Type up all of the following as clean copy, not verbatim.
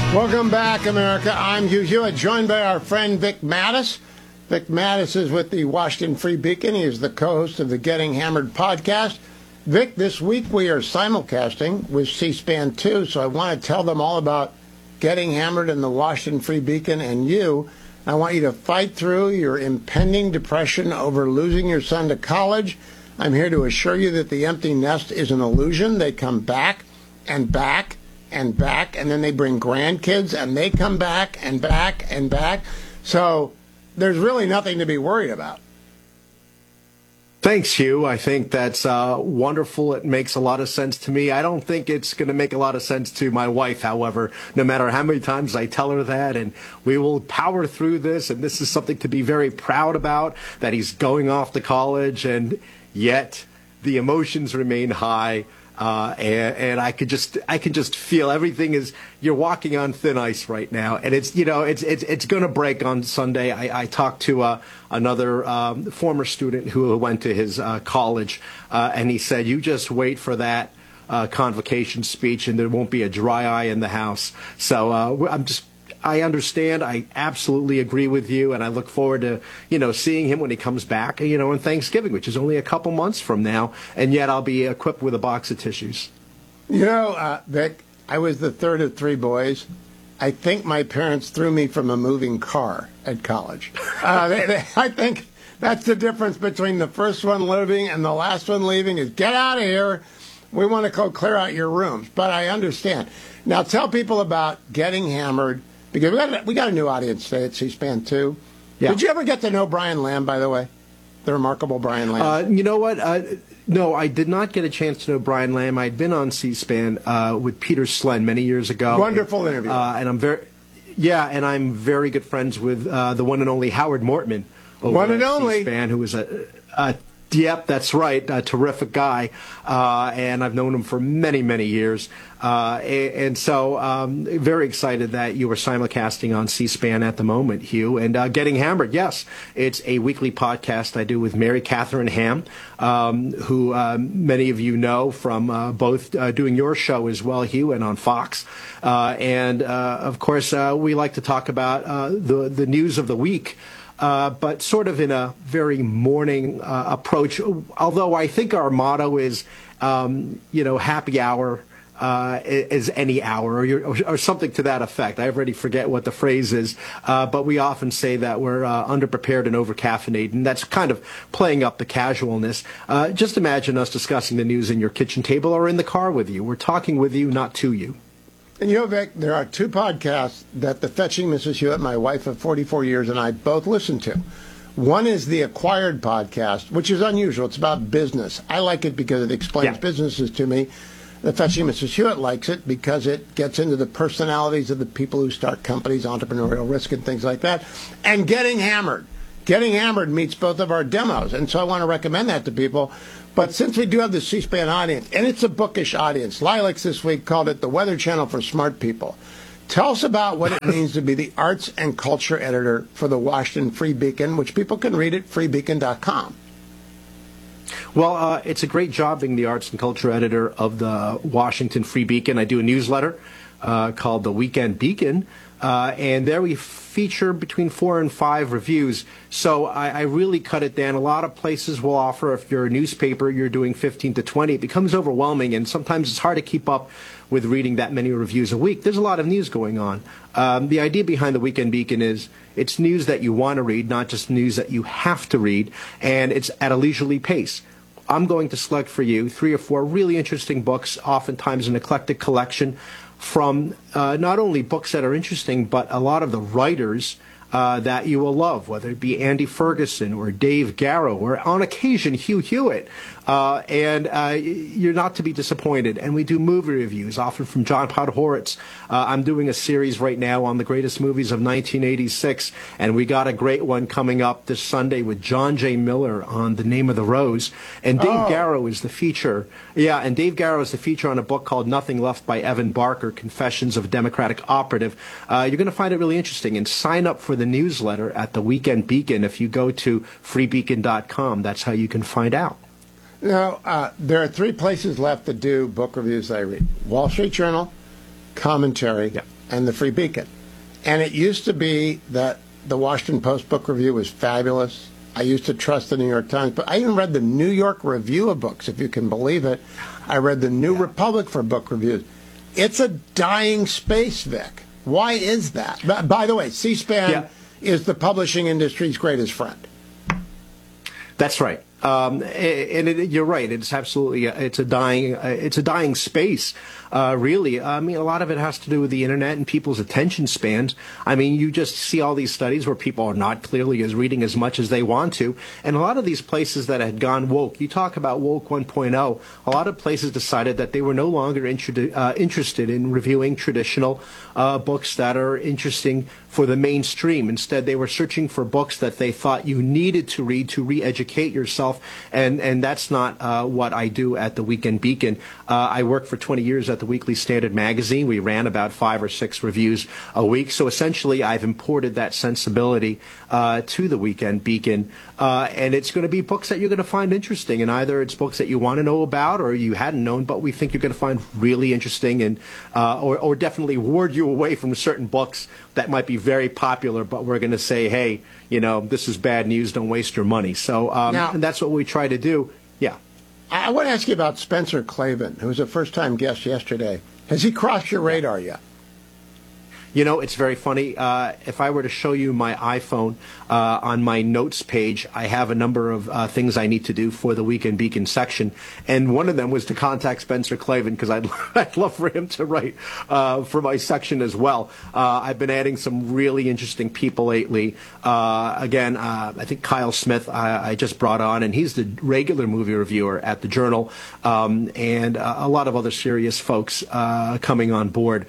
Welcome back, America. I'm Hugh Hewitt, joined by our friend Vic Mattis. Vic Mattis is with the Washington Free Beacon. He is the co-host of the Getting Hammered podcast. Vic, this week we are simulcasting with C-SPAN 2, so I want to tell them all about Getting Hammered and the Washington Free Beacon and you. I want you to fight through your impending depression over losing your son to college. I'm here to assure you that the empty nest is an illusion. They come back and back and back, and then they bring grandkids, and they come back and back and back. So there's really nothing to be worried about. Thanks, Hugh. I think that's wonderful. It makes a lot of sense to me. I don't think it's going to make a lot of sense to my wife, however, no matter how many times I tell her that. And we will power through this, and this is something to be very proud about, that he's going off to college, and yet the emotions remain high. And I can just feel everything is, you're walking on thin ice right now, and it's going to break on Sunday. I talked to another former student who went to his college, and he said, "You just wait for that convocation speech, and there won't be a dry eye in the house." So I understand. I absolutely agree with you, and I look forward to, seeing him when he comes back, on Thanksgiving, which is only a couple months from now, and yet I'll be equipped with a box of tissues. Vic, I was the third of three boys. I think my parents threw me from a moving car at college. I think that's the difference between the first one living and the last one leaving is, get out of here. We want to go clear out your rooms. But I understand. Now tell people about Getting Hammered, because we got a new audience today at C-SPAN 2. Yeah. Did you ever get to know Brian Lamb, by the way? The remarkable Brian Lamb. You know what? No, I did not get a chance to know Brian Lamb. I'd been on C-SPAN with Peter Slen many years ago. Wonderful interview. And I'm very good friends with the one and only Howard Mortman. One and only. C-SPAN, who was Yep, that's right. A terrific guy, and I've known him for many, many years. And so very excited that you are simulcasting on C-SPAN at the moment, Hugh. And Getting Hammered, yes, it's a weekly podcast I do with Mary Catherine Ham, who many of you know from both doing your show as well, Hugh, and on Fox. And, of course, we like to talk about the news of the week. But sort of in a very morning approach, although I think our motto is, happy hour is any hour, or something to that effect. I already forget what the phrase is, but we often say that we're underprepared and overcaffeinated, and that's kind of playing up the casualness. Just imagine us discussing the news in your kitchen table or in the car with you. We're talking with you, not to you. And Vic, there are two podcasts that the Fetching Mrs. Hewitt, my wife of 44 years, and I both listen to. One is the Acquired podcast, which is unusual. It's about business. I like it because it explains businesses to me. The Fetching Mrs. Hewitt likes it because it gets into the personalities of the people who start companies, entrepreneurial risk, and things like that. And Getting Hammered. Getting Hammered meets both of our demos, and so I want to recommend that to people. But since we do have the C-SPAN audience, and it's a bookish audience, Lilacs this week called it the Weather Channel for Smart People. Tell us about what it means to be the arts and culture editor for the Washington Free Beacon, which people can read at freebeacon.com. Well, it's a great job being the arts and culture editor of the Washington Free Beacon. I do a newsletter called The Weekend Beacon, and there we feature between 4 and 5 reviews. So I really cut it down. A lot of places will offer, if you're a newspaper, you're doing 15 to 20. It becomes overwhelming, and sometimes it's hard to keep up with reading that many reviews a week. There's a lot of news going on. The idea behind the Weekend Beacon is it's news that you want to read, not just news that you have to read, and it's at a leisurely pace. I'm going to select for you 3 or 4 really interesting books, oftentimes an eclectic collection from not only books that are interesting, but a lot of the writers that you will love, whether it be Andy Ferguson or Dave Garrow or on occasion Hugh Hewitt. And you're not to be disappointed. And we do movie reviews, often from John Podhoretz. I'm doing a series right now on the greatest movies of 1986, and we got a great one coming up this Sunday with John J. Miller on The Name of the Rose. And Dave Garrow is the feature. Yeah, and Dave Garrow is the feature on a book called Nothing Left by Evan Barker, Confessions of a Democratic Operative. You're going to find it really interesting. And sign up for the newsletter at the Weekend Beacon. If you go to freebeacon.com, that's how you can find out. Now, there are 3 places left to do book reviews that I read. Wall Street Journal, Commentary, and the Free Beacon. And it used to be that the Washington Post book review was fabulous. I used to trust the New York Times, but I even read the New York Review of Books, if you can believe it. I read the New Republic for book reviews. It's a dying space, Vic. Why is that? By the way, C-SPAN is the publishing industry's greatest friend. That's right. You're right. It's absolutely it's a dying space. Really, I mean, a lot of it has to do with the internet and people's attention spans. I mean, you just see all these studies where people are not clearly reading as much as they want to, and a lot of these places that had gone woke. You talk about woke 1.0. A lot of places decided that they were no longer interested in reviewing traditional books that are interesting for the mainstream. Instead, they were searching for books that they thought you needed to read to re-educate yourself. And that's not what I do at the Weekend Beacon. I worked for 20 years at the Weekly Standard magazine. We ran about 5 or 6 reviews a week. So essentially, I've imported that sensibility to the Weekend Beacon. And it's going to be books that you're going to find interesting. And either it's books that you want to know about or you hadn't known, but we think you're going to find really interesting and or definitely ward you away from certain books that might be very popular, but we're going to say, hey, you know, this is bad news. Don't waste your money. So and that's what we try to do. Yeah. I want to ask you about Spencer Klavan, who was a first-time guest yesterday. Has he crossed your radar yet? You know, it's very funny. If I were to show you my iPhone on my notes page, I have a number of things I need to do for the Weekend Beacon section. And one of them was to contact Spencer Klavan because I'd love for him to write for my section as well. I've been adding some really interesting people lately. Again, I think Kyle Smith I just brought on, and he's the regular movie reviewer at the Journal, and a lot of other serious folks coming on board.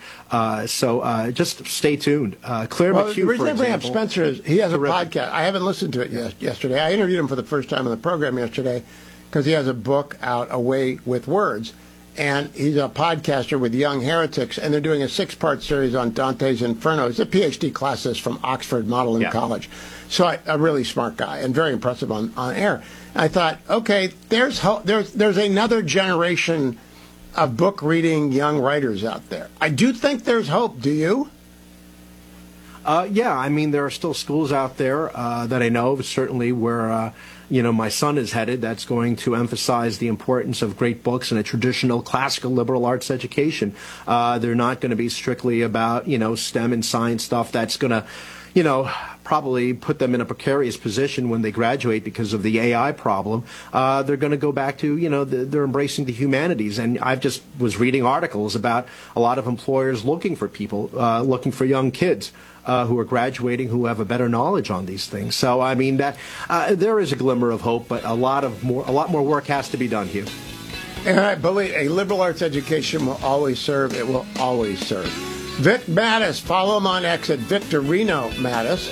So just stay tuned. Claire McHugh, the reason for I bring up example, Spencer is he has a podcast. I haven't listened to it yesterday. I interviewed him for the first time on the program yesterday because he has a book out, Away with Words, and he's a podcaster with Young Heretics, and they're doing a 6-part series on Dante's Inferno. He's a PhD classist from Oxford Magdalen College. So a really smart guy and very impressive on air. I thought, okay, there's hope. There's another generation of book reading young writers out there. I do think there's hope. Do you? Yeah, I mean, there are still schools out there that I know of, certainly where, my son is headed, that's going to emphasize the importance of great books and a traditional classical liberal arts education. They're not going to be strictly about, STEM and science stuff that's going to, probably put them in a precarious position when they graduate because of the AI problem. They're going to go back to, they're embracing the humanities. And I've just was reading articles about a lot of employers looking for people, looking for young kids who are graduating who have a better knowledge on these things. So, I mean, that there is a glimmer of hope, but a lot more work has to be done here. And I believe a liberal arts education will always serve. It will always serve. Vic Mattis, follow him on X at Victorino Mattis.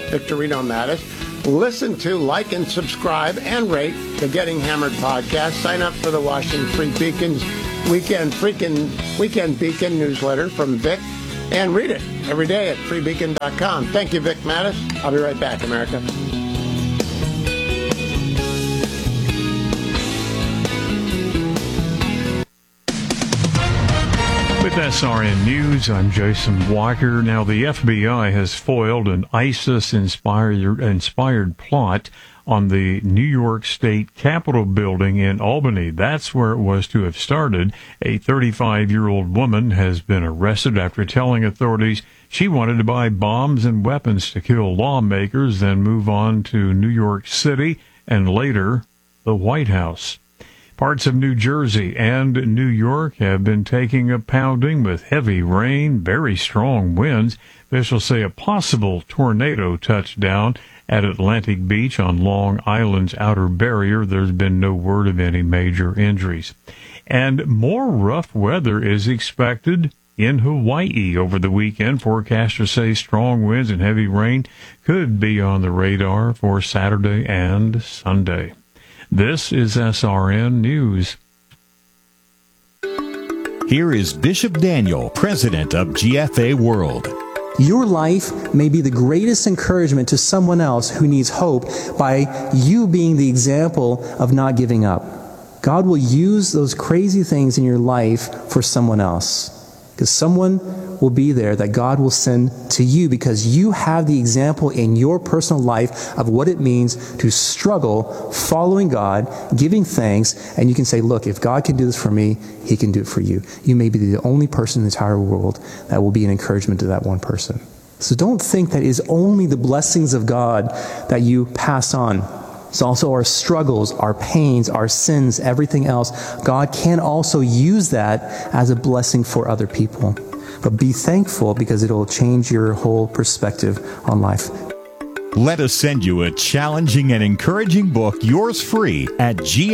Listen to, like, and subscribe and rate the Getting Hammered podcast. Sign up for the Washington Free Beacon's Weekend Beacon newsletter from Vic, and read it every day at freebeacon.com. Thank you, Vic Mattis. I'll be right back, America. With SRN News, I'm Jason Walker. Now, the FBI has foiled an ISIS-inspired plot on the New York State Capitol building in Albany. That's where it was to have started. A 35-year-old woman has been arrested after telling authorities she wanted to buy bombs and weapons to kill lawmakers, then move on to New York City and later the White House. Parts of New Jersey and New York have been taking a pounding with heavy rain, very strong winds. Officials say a possible tornado touched down at Atlantic Beach on Long Island's outer barrier. There's been no word of any major injuries. And more rough weather is expected in Hawaii over the weekend. Forecasters say strong winds and heavy rain could be on the radar for Saturday and Sunday. This is SRN News. Here is Bishop Daniel, president of GFA World. Your life may be the greatest encouragement to someone else who needs hope by you being the example of not giving up. God will use those crazy things in your life for someone else, because someone will be there that God will send to you because you have the example in your personal life of what it means to struggle following God, giving thanks, and you can say, look, if God can do this for me, he can do it for you. You may be the only person in the entire world that will be an encouragement to that one person. So don't think that it is only the blessings of God that you pass on. It's also our struggles, our pains, our sins, everything else. God can also use that as a blessing for other people. But be thankful because it'll change your whole perspective on life. Let us send you a challenging and encouraging book, yours free, at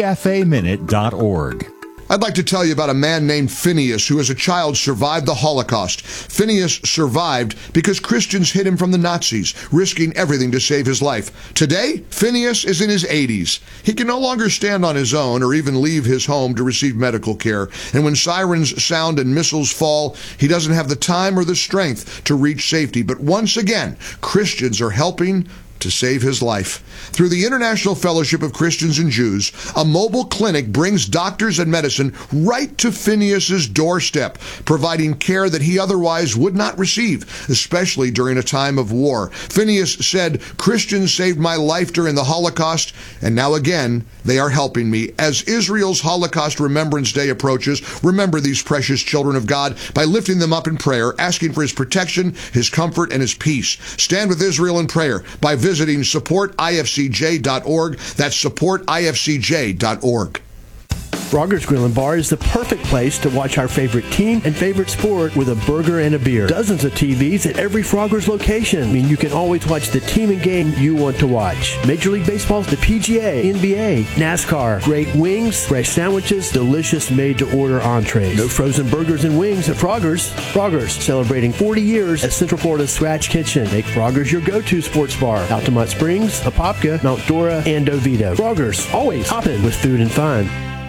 gfaminute.org. I'd like to tell you about a man named Phineas who as a child survived the Holocaust. Phineas survived because Christians hid him from the Nazis, risking everything to save his life. Today, Phineas is in his 80s. He can no longer stand on his own or even leave his home to receive medical care. And when sirens sound and missiles fall, he doesn't have the time or the strength to reach safety. But once again, Christians are helping to save his life. Through the International Fellowship of Christians and Jews, a mobile clinic brings doctors and medicine right to Phineas's doorstep, providing care that he otherwise would not receive, especially during a time of war. Phineas said, "Christians saved my life during the Holocaust, and now again, they are helping me." As Israel's Holocaust Remembrance Day approaches, remember these precious children of God by lifting them up in prayer, asking for his protection, his comfort, and his peace. Stand with Israel in prayer by visiting supportifcj.org. That's supportifcj.org. Frogger's Grill and Bar is the perfect place to watch our favorite team and favorite sport with a burger and a beer. Dozens of TVs at every Frogger's location. I mean, you can always watch the team and game you want to watch. Major League Baseball's the PGA, NBA, NASCAR, great wings, fresh sandwiches, delicious made-to-order entrees. No frozen burgers and wings at Frogger's. Frogger's, celebrating 40 years at Central Florida's Scratch Kitchen. Make Frogger's your go-to sports bar. Altamont Springs, Apopka, Mount Dora, and Oviedo. Frogger's, always hopping with food and fun.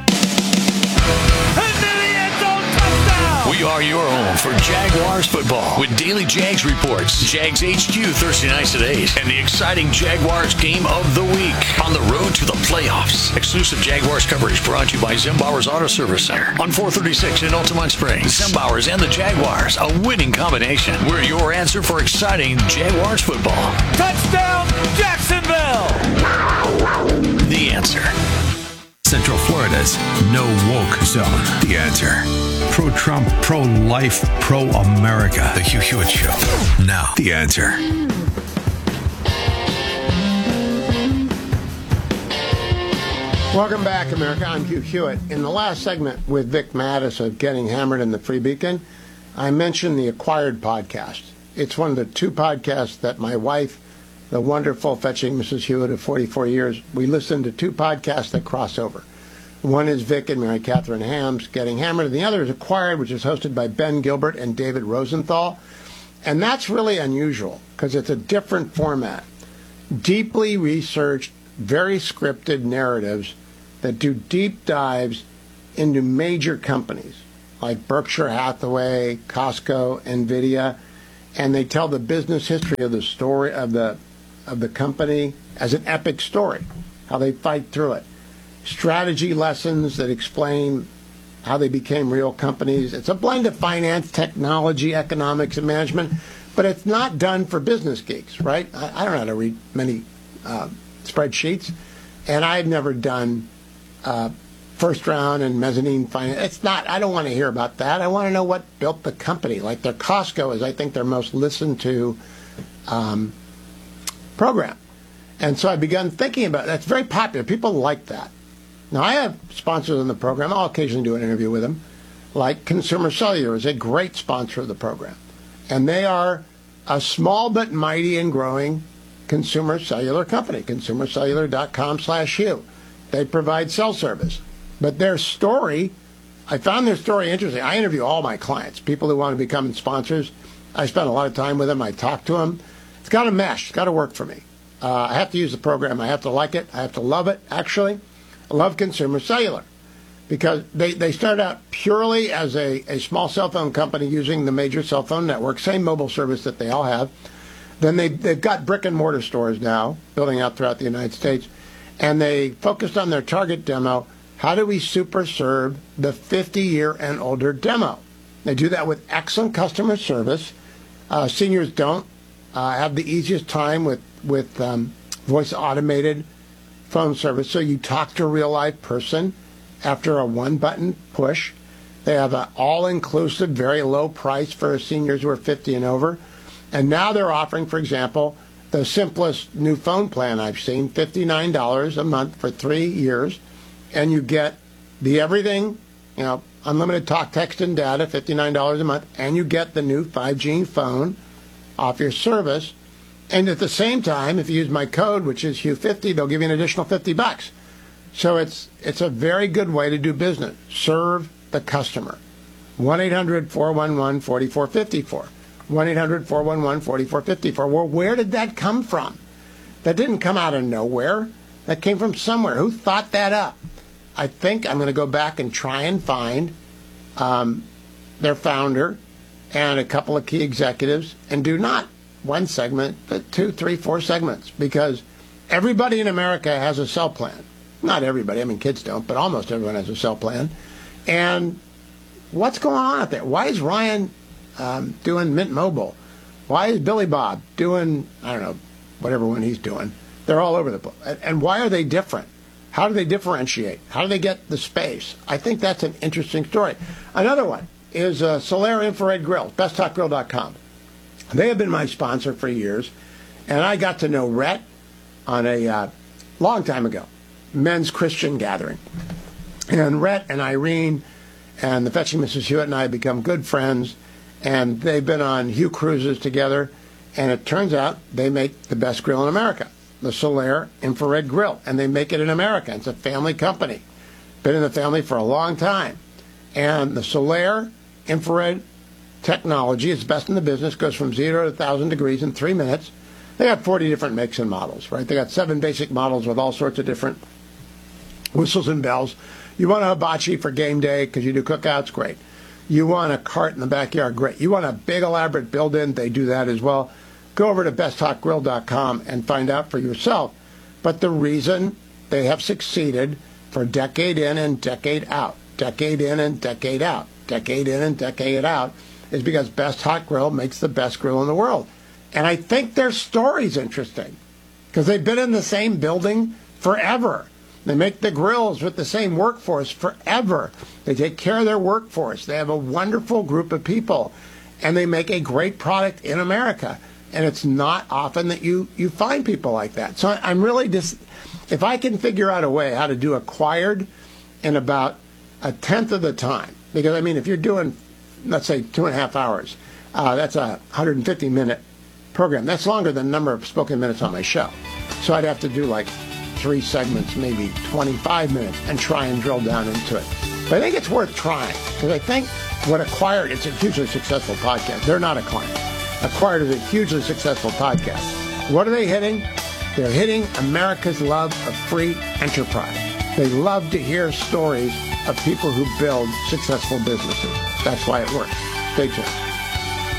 We are your home for Jaguars football with Daily Jags reports, Jags HQ Thursday nights at 8, and the exciting Jaguars game of the week on the road to the playoffs. Exclusive Jaguars coverage brought to you by Zembauer's Auto Service Center on 436 in Altamont Springs. Zembauer's and the Jaguars, a winning combination. We're your answer for exciting Jaguars football. Touchdown, Jacksonville! The Answer. Central Florida's no woke zone. The Answer. Pro-Trump, pro-life, pro-America. The Hugh Hewitt Show. Now, The Answer. Welcome back, America. I'm Hugh Hewitt. In the last segment with Vic Mattis of Getting Hammered in the Free Beacon, I mentioned the Acquired podcast. It's one of the two podcasts that my wife, the wonderful Fetching Mrs. Hewitt of 44 years, we listen to two podcasts that cross over. One is Vic and Mary Catherine Ham's Getting Hammered, and the other is Acquired, which is hosted by Ben Gilbert and David Rosenthal. And that's really unusual because it's a different format. Deeply researched, very scripted narratives that do deep dives into major companies like Berkshire Hathaway, Costco, NVIDIA, and they tell the business history of the story of the company as an epic story, how they fight through it. Strategy lessons that explain how they became real companies. It's a blend of finance, technology, economics, and management, but it's not done for business geeks, right? I don't know how to read many spreadsheets, and I've never done first round and mezzanine finance. It's not, I don't want to hear about that. I want to know what built the company. Like their Costco is, I think, their most listened to program. And so I begun thinking about it. That's very popular. People like that. Now, I have sponsors on the program. I'll occasionally do an interview with them. Like Consumer Cellular is a great sponsor of the program. And they are a small but mighty and growing consumer cellular company, consumercellular.com/Hugh. They provide cell service. But their story, I found their story interesting. I interview all my clients, people who want to become sponsors. I spend a lot of time with them. I talk to them. It's got to mesh. It's got to work for me. I have to use the program. I have to like it. I have to love it, actually. I love Consumer Cellular because they started out purely as a small cell phone company using the major cell phone network, same mobile service that they all have. Then they've got brick and mortar stores now, building out throughout the United States. And they focused on their target demo. How do we super serve the 50-year and older demo? They do that with excellent customer service. Seniors don't have the easiest time with voice automated phone service, so you talk to a real live person after a one-button push. They have an all-inclusive, very low price for seniors who are 50 and over. And now they're offering, for example, the simplest new phone plan I've seen, $59 a month for 3 years, and you get the everything, unlimited talk, text, and data, $59 a month, and you get the new 5G phone off your service. And at the same time, if you use my code, which is Hugh50, they'll give you an additional $50. So it's a very good way to do business. Serve the customer. 1-800-411-4454. 1-800-411-4454. Well, where did that come from? That didn't come out of nowhere. That came from somewhere. Who thought that up? I think I'm going to go back and try and find their founder and a couple of key executives and do not one segment, but 2, 3, 4 segments, because everybody in America has a cell plan. Not everybody. I mean, kids don't, but almost everyone has a cell plan. And what's going on out there? Why is Ryan doing Mint Mobile? Why is Billy Bob doing, I don't know, whatever one he's doing? They're all over the place. And why are they different? How do they differentiate? How do they get the space? I think that's an interesting story. Another one is Solaire Infrared Grill, besttalkgrill.com. They have been my sponsor for years, and I got to know Rhett on a long time ago, men's Christian gathering. And Rhett and Irene and the Fetching Mrs. Hewitt and I have become good friends, and they've been on Hugh cruises together, and it turns out they make the best grill in America, the Solaire Infrared Grill, and they make it in America. It's a family company. Been in the family for a long time. And the Solaire Infrared technology is best in the business, goes from 0 to 1,000 degrees in 3 minutes. They got 40 different makes and models, right? They got 7 basic models with all sorts of different whistles and bells. You want a hibachi for game day because you do cookouts, great. You want a cart in the backyard, great. You want a big elaborate build-in, they do that as well. Go over to besttalkgrill.com and find out for yourself. But the reason they have succeeded for decade in and decade out, decade in and decade out, decade in and decade out, is because Best Hot Grill makes the best grill in the world. And I think their story's interesting because they've been in the same building forever. They make the grills with the same workforce forever. They take care of their workforce. They have a wonderful group of people, and they make a great product in America. And it's not often that you find people like that. So I'm really just, if I can figure out a way how to do Acquired in about 1/10 of the time, because I mean, if you're doing, let's say 2.5 hours, that's a 150-minute program. That's longer than the number of spoken minutes on my show. So I'd have to do like 3 segments, maybe 25 minutes, and try and drill down into it. But I think it's worth trying, because I think what Acquired, it's a hugely successful podcast. They're not a client. Acquired is a hugely successful podcast. What are they hitting? They're hitting America's love of free enterprise. They love to hear stories of people who build successful businesses. That's why it works. Stay tuned.